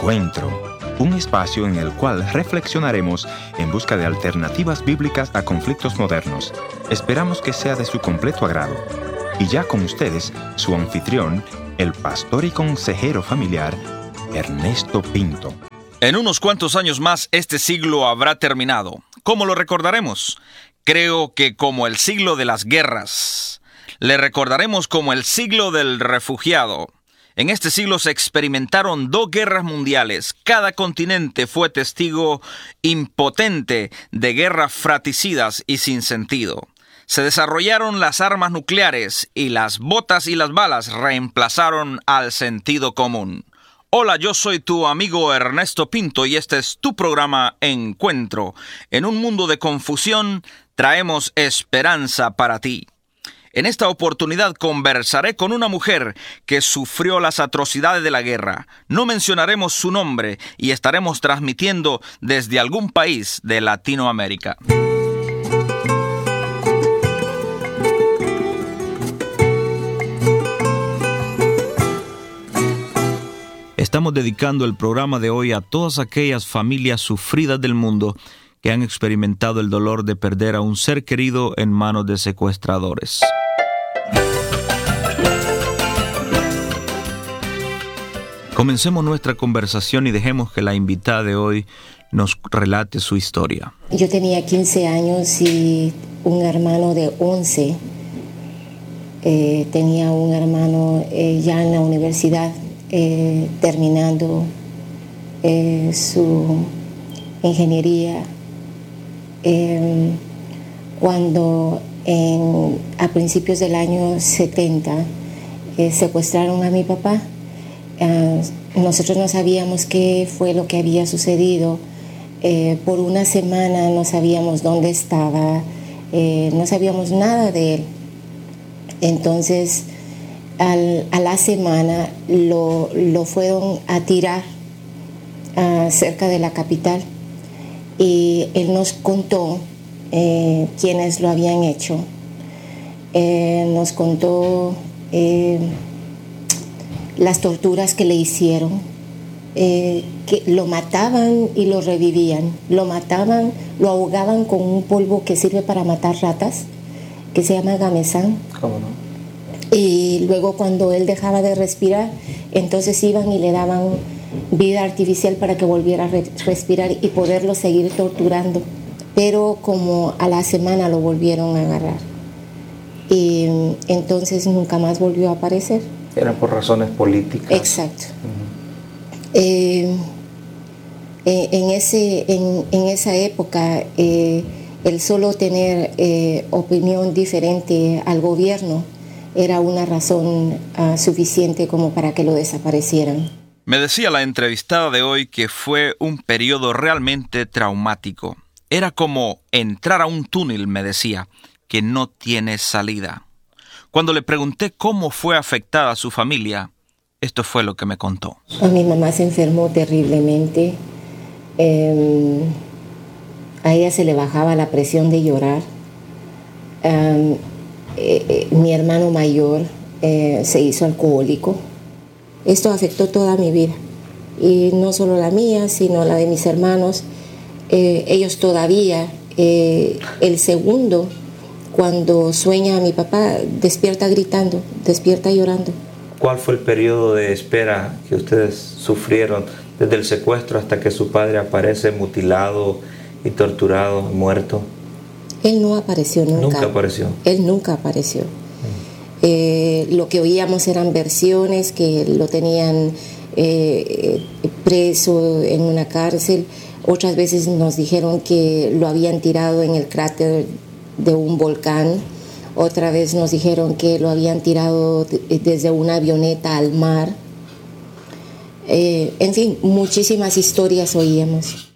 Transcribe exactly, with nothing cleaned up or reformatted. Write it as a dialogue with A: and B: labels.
A: Encuentro, un espacio en el cual reflexionaremos en busca de alternativas bíblicas a conflictos modernos. Esperamos que sea de su completo agrado. Y ya con ustedes, su anfitrión, el pastor y consejero familiar, Ernesto Pinto.
B: En unos cuantos años más, este siglo habrá terminado. ¿Cómo lo recordaremos? Creo que como el siglo de las guerras. Le recordaremos como el siglo del refugiado. En este siglo se experimentaron dos guerras mundiales. Cada continente fue testigo impotente de guerras fratricidas y sin sentido. Se desarrollaron las armas nucleares y las botas y las balas reemplazaron al sentido común. Hola, yo soy tu amigo Ernesto Pinto y este es tu programa Encuentro. En un mundo de confusión, traemos esperanza para ti. En esta oportunidad conversaré con una mujer que sufrió las atrocidades de la guerra. No mencionaremos su nombre y estaremos transmitiendo desde algún país de Latinoamérica. Estamos dedicando el programa de hoy a todas aquellas familias sufridas del mundo que han experimentado el dolor de perder a un ser querido en manos de secuestradores. Comencemos nuestra conversación y dejemos que la invitada de hoy nos relate su historia.
C: Yo tenía quince años y un hermano de once. Eh, tenía un hermano eh, ya en la universidad, eh, terminando eh, su ingeniería. Eh, cuando en, a principios del año setenta eh, secuestraron a mi papá. Uh, nosotros no sabíamos qué fue lo que había sucedido. Eh, por una semana no sabíamos dónde estaba, eh, no sabíamos nada de él. Entonces, al, a la semana lo, lo fueron a tirar uh, cerca de la capital y él nos contó eh, quiénes lo habían hecho. Eh, nos contó eh, las torturas que le hicieron, eh, que lo mataban y lo revivían, lo mataban, lo ahogaban con un polvo que sirve para matar ratas, que se llama gamesán.
D: ¿Cómo no?
C: Y luego cuando él dejaba de respirar, entonces iban y le daban vida artificial para que volviera a re- respirar y poderlo seguir torturando. Pero como a la semana lo volvieron a agarrar. Y entonces nunca más volvió a aparecer.
D: Era por razones políticas.
C: Exacto. Uh-huh. eh, eh, en, ese, en, en esa época, eh, el solo tener eh, opinión diferente al gobierno era una razón uh, suficiente como para que lo desaparecieran.
B: Me decía la entrevistada de hoy que fue un periodo realmente traumático. Era como entrar a un túnel, me decía, que no tiene salida. Cuando le pregunté cómo fue afectada su familia, esto fue lo que me contó.
C: Mi mamá se enfermó terriblemente. Eh, a ella se le bajaba la presión de llorar. Um, eh, eh, mi hermano mayor eh, se hizo alcohólico. Esto afectó toda mi vida. Y no solo la mía, sino la de mis hermanos. Eh, ellos todavía, eh, el segundo... Cuando sueña a mi papá, despierta gritando, despierta llorando.
D: ¿Cuál fue el periodo de espera que ustedes sufrieron desde el secuestro hasta que su padre aparece mutilado y torturado, muerto?
C: Él no apareció nunca.
D: Nunca apareció.
C: Él nunca apareció. Mm. Eh, lo que oíamos eran versiones que lo tenían eh, preso en una cárcel. Otras veces nos dijeron que lo habían tirado en el cráter de un volcán. Otra vez nos dijeron que lo habían tirado de, desde una avioneta al mar. Eh, en fin, muchísimas historias oíamos.